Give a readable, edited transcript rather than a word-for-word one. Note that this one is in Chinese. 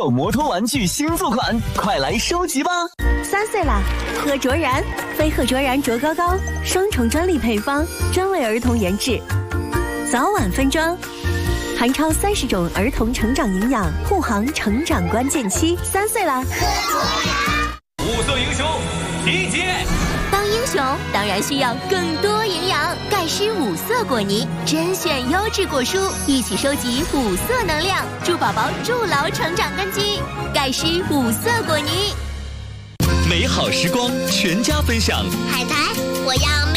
手摩托玩具新作款，快来收集吧 ！3岁啦，喝卓然，飞鹤卓然卓高高，双重专利配方，专为儿童研制，早晚分装，含超30种儿童成长营养，护航成长关键期。3岁啦， 喝卓然！5色英雄，集结！ 当英雄当然需要更多营养，钙湿5色果泥，甄选优质果蔬，一起收集5色能量，助宝宝筑牢成长根基。钙湿5色果泥， 美好时光，全家分享。 海苔，我要。